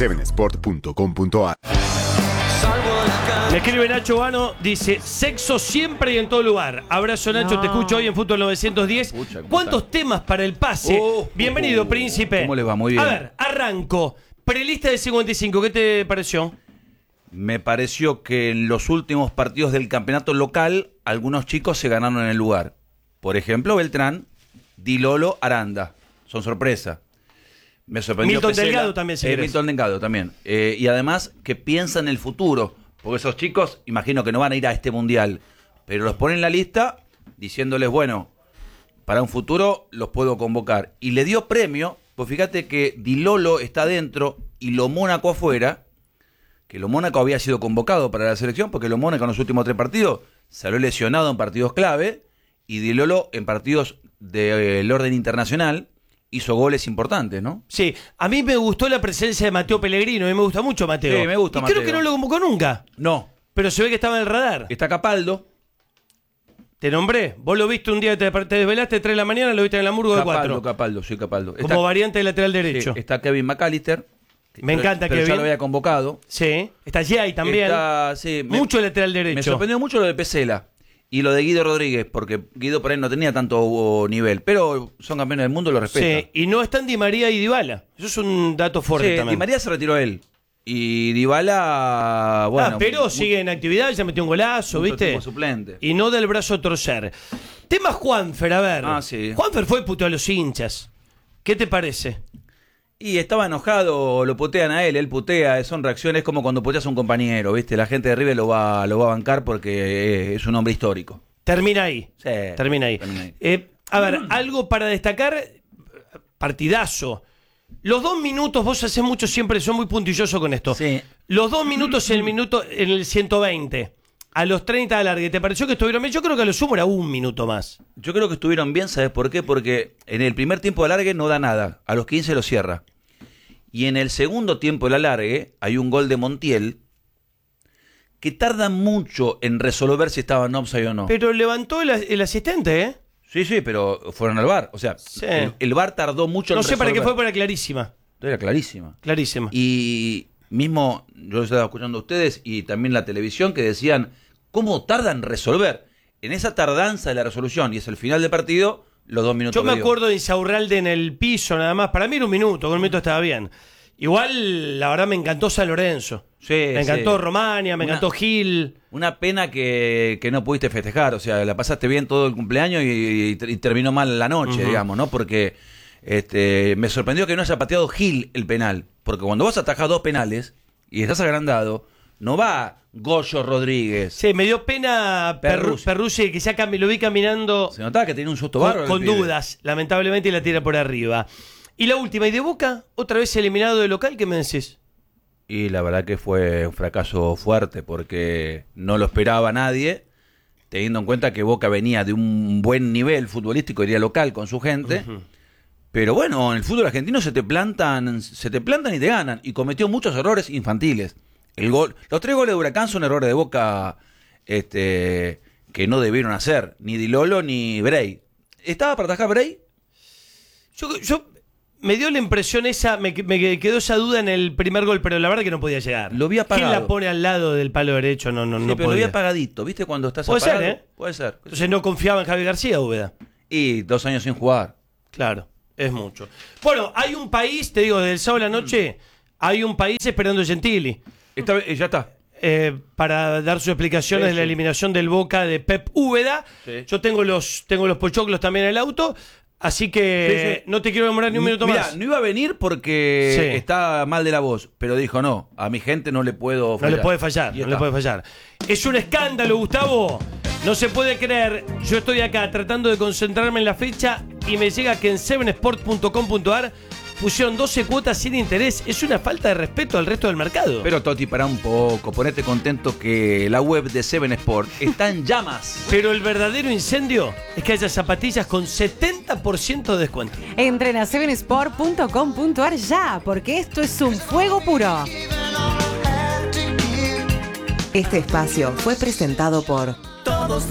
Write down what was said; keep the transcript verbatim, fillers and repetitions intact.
seven sport punto com punto a r. Me escribe Nacho Vano, dice, sexo siempre y en todo lugar. Abrazo Nacho, No. te escucho hoy en Fútbol novecientos diez. Pucha, ¿cómo ¿Cuántos está? temas para el pase? Oh, Bienvenido, oh, príncipe. ¿cómo le va? Muy bien. A ver, arranco. Prelista de cincuenta y cinco, ¿qué te pareció? Me pareció que en los últimos partidos del campeonato local, algunos chicos se ganaron el lugar. Por ejemplo, Beltrán, Di Lolo, Aranda. Son sorpresa. Me sorprendió Milton Pesela. Delgado también, si eh, querés. Milton Delgado también. Eh, y además que piensan en el futuro. Porque esos chicos, imagino que no van a ir a este mundial. Pero los ponen en la lista diciéndoles, bueno, para un futuro los puedo convocar. Y le dio premio, pues fíjate que Di Lolo está adentro y Lo Mónaco afuera. Que Lo Mónaco había sido convocado para la selección, porque Lo Mónaco en los últimos tres partidos salió lesionado en partidos clave, y Di Lolo en partidos del de, orden internacional hizo goles importantes, ¿no? Sí, a mí me gustó la presencia de Mateo Pellegrino, a mí me gusta mucho Mateo. Sí, me gusta y Mateo. creo que no lo convocó nunca, No, pero se ve que estaba en el radar. está Capaldo. Te nombré, vos lo viste un día, te, te desvelaste tres de la mañana, lo viste en la Murgo de Capaldo, cuatro. Capaldo, sí, Capaldo. Como Está, variante de lateral derecho. sí, está Kevin McAllister. Me encanta pero Kevin. ya lo había convocado. Sí, está Jay también. Está, sí, me- Mucho lateral derecho. Me sorprendió mucho lo de Pesela y lo de Guido Rodríguez, porque Guido por ahí no tenía tanto nivel, pero son campeones del mundo, lo respeto. Sí, y no están Di María y Dybala. Eso es un dato fuerte Sí, también. Di María se retiró él. Y Dybala, bueno. ah, pero mu- sigue en actividad, ya metió un golazo, mucho ¿viste? tiempo suplente. Y no del brazo a torcer. Tema Juanfer, a ver. Ah, sí. Juanfer fue puto a los hinchas. ¿Qué te parece? Y estaba enojado, lo putean a él, él putea, son reacciones como cuando puteas a un compañero, ¿viste? La gente de River lo va, lo va a bancar porque es un hombre histórico. Termina ahí. Sí, Termina ahí. termina ahí. Eh, a ver, algo para destacar. Partidazo. Los dos minutos, vos haces mucho siempre, son muy puntilloso con esto. Sí. Los dos minutos en el minuto, en el ciento veinte. A los treinta de alargue. ¿Te pareció que estuvieron bien? Yo creo que a lo sumo era un minuto más. Yo creo que estuvieron bien, ¿sabes por qué? Porque en el primer tiempo de alargue no da nada, a los quince lo cierra. Y en el segundo tiempo del alargue hay un gol de Montiel que tarda mucho en resolver si estaba en offside o no. Pero levantó el, el asistente, ¿eh? Sí, sí, pero fueron al V A R. O sea, Sí. el, el V A R tardó mucho No en sé para qué resolver. fue, pero era clarísima. Era clarísima. Clarísima. Y mismo, yo estaba escuchando a ustedes y también la televisión que decían, ¿cómo tardan en resolver? En esa tardanza de la resolución, y es el final del partido, los dos minutos Yo me que dio. acuerdo de Insaurralde en el piso, nada más. Para mí era un minuto, con un minuto estaba bien. Igual, la verdad, me encantó San Lorenzo. Sí, me encantó sí. Romania, me Una- encantó Gil. Una pena que, que no pudiste festejar, o sea, la pasaste bien todo el cumpleaños y, y- y terminó mal la noche, Ujú. digamos, ¿no? Porque este, me sorprendió que no haya pateado Gil el penal, porque cuando vos atajás dos penales y estás agrandado, no va Goyo Rodríguez. Sí, me dio pena Perru- Perruzzi. Perruzzi, que ya cam- lo vi caminando Se notaba que tenía un susto con, bárbaro. con el pibe. dudas, lamentablemente, y la tira por arriba. Y la última, ¿y de Boca? ¿Otra vez eliminado de local? ¿Qué me decís? Y la verdad que fue un fracaso fuerte porque no lo esperaba nadie, teniendo en cuenta que Boca venía de un buen nivel futbolístico, diría local, con su gente. Ujú. Pero bueno, en el fútbol argentino se te plantan, se te plantan y te ganan. Y cometió muchos errores infantiles. El gol, los tres goles de Huracán son errores de Boca este, que no debieron hacer. Ni Di Lolo ni Bray. ¿Estaba para atajar Bray? Yo, yo me dio la impresión esa, me, me quedó esa duda en el primer gol, pero la verdad que no podía llegar. Lo vi apagado. ¿Quién la pone al lado del palo derecho? No, no, Sí, no pero lo vi podía. apagadito. ¿Viste cuando estás Puede ser, apagado? ¿eh? Puede ser. Entonces no confiaba en Javi García, Úbeda. Y dos años sin jugar. Claro, es mucho. Bueno, hay un país, te digo, del sábado a la noche, hay un país esperando a Gentili. Esta vez, ya está. Eh, para dar sus explicaciones Sí, de la sí. eliminación del Boca de Pep Úbeda. Sí. Yo tengo los, tengo los pochoclos también en el auto, así que Sí, sí. no te quiero demorar ni un minuto Mirá, más. no iba a venir porque Sí. está mal de la voz, pero dijo no, a mi gente no le puedo No fallar. le puede fallar, Y no está. le puede fallar. Es un escándalo, Gustavo. No se puede creer. Yo estoy acá tratando de concentrarme en la fecha y me llega que en seven sport punto com punto a r pusieron doce cuotas sin interés. Es una falta de respeto al resto del mercado. Pero Toti, pará un poco, ponete contento que la web de Seven Sport está en llamas. Pero el verdadero incendio es que haya zapatillas con setenta por ciento de descuento. Entren a seven sport punto com punto a r ya, porque esto es un fuego puro. Este espacio fue presentado por